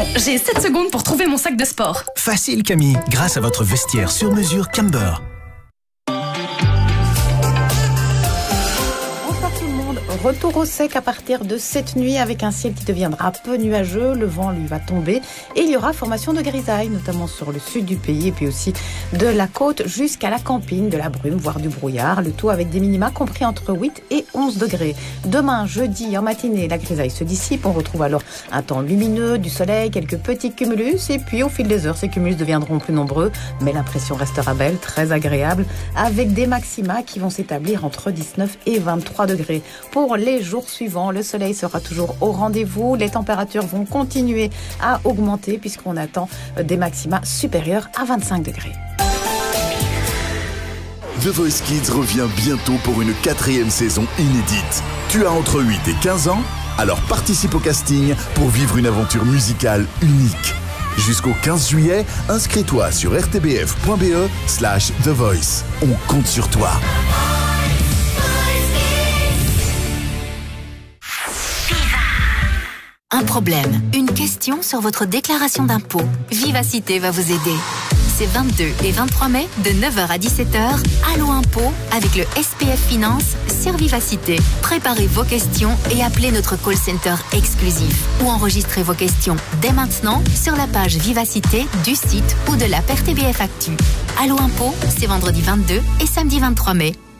Bon, j'ai 7 secondes pour trouver mon sac de sport. Facile Camille, grâce à votre vestiaire sur mesure Camber. Retour au sec à partir de cette nuit avec un ciel qui deviendra peu nuageux, le vent lui va tomber et il y aura formation de grisaille, notamment sur le sud du pays et puis aussi de la côte jusqu'à la campagne, de la brume, voire du brouillard, le tout avec des minima compris entre 8 et 11 degrés. Demain, jeudi, en matinée, la grisaille se dissipe, on retrouve alors un temps lumineux, du soleil, quelques petits cumulus et puis au fil des heures, ces cumulus deviendront plus nombreux, mais l'impression restera belle, très agréable, avec des maxima qui vont s'établir entre 19 et 23 degrés. Pour les jours suivants, le soleil sera toujours au rendez-vous. Les températures vont continuer à augmenter puisqu'on attend des maxima supérieurs à 25 degrés. The Voice Kids revient bientôt pour une 4e saison inédite. Tu as entre 8 et 15 ans? Alors participe au casting pour vivre une aventure musicale unique. Jusqu'au 15 juillet, inscris-toi sur rtbf.be/The Voice. On compte sur toi. Un problème, une question sur votre déclaration d'impôt. Vivacité va vous aider. C'est 22 et 23 mai, de 9h à 17h, Allo Impôt avec le SPF Finance sur Vivacité. Préparez vos questions et appelez notre call center exclusif. Ou enregistrez vos questions dès maintenant sur la page Vivacité du site ou de l'app RTBF Actu. Allo Impôt, c'est vendredi 22 et samedi 23 mai.